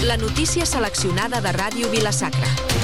La notícia seleccionada de Ràdio Vila-sacra.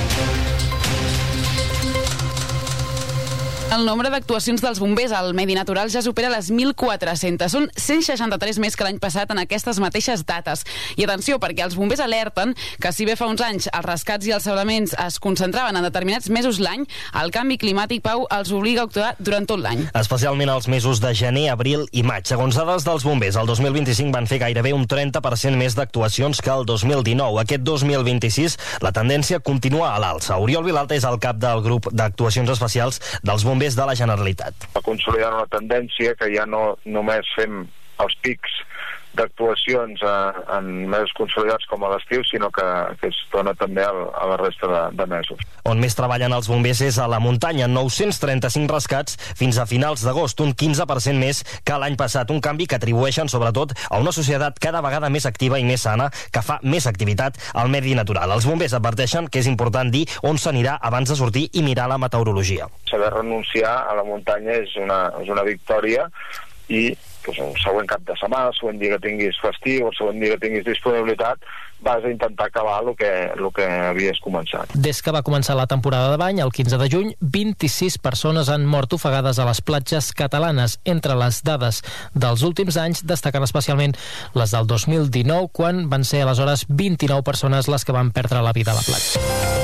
El nombre d'actuacions dels bombers al medi natural ja supera les 1.400. Són 163 més que l'any passat en aquestes mateixes dates. I atenció, perquè els bombers alerten que si bé fa uns anys els rescats i els salvaments es concentraven en determinats mesos l'any, el canvi climàtic, Pau, els obliga a actuar durant tot l'any. Especialment els mesos de gener, abril i maig. Segons dades dels bombers, el 2025 van fer gairebé un 30% més d'actuacions que el 2019. Aquest 2026 la tendència continua a l'alça. Oriol Vilalta és el cap del grup d'actuacions especials dels bombers de la Generalitat. Consolidant una tendència que ja no només fem els pics d'actuacions en mesos consolidats com a l'estiu, sinó que es dona també a la resta de mesos. On més treballen els bombers és a la muntanya, 935 rescats fins a finals d'agost, un 15% més que l'any passat, un canvi que atribueixen sobretot a una societat cada vegada més activa i més sana, que fa més activitat al medi natural. Els bombers adverteixen que és important dir on s'anirà abans de sortir i mirar la meteorologia. Saber renunciar a la muntanya és una victòria i el següent cap de setmana, el següent dia que tinguis festiu, el següent dia que tinguis disponibilitat, vas a intentar acabar el que havies començat. Des que va començar la temporada de bany, el 15 de juny, 26 persones han mort ofegades a les platges catalanes. Entre les dades dels últims anys destaquen especialment les del 2019, quan van ser aleshores 29 persones les que van perdre la vida a la platja.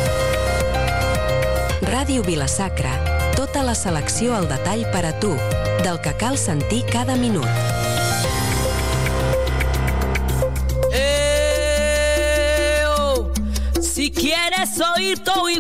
Ràdio Vila-sacra. Tota la selecció al detall per a tu, del que cal sentir cada minut. Si quieres oír todo